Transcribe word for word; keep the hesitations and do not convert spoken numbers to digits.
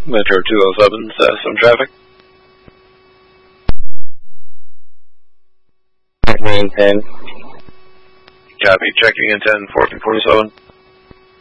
Metro two oh seven, uh, some traffic. Checking in ten. Copy, checking in ten, fourteen forty-seven.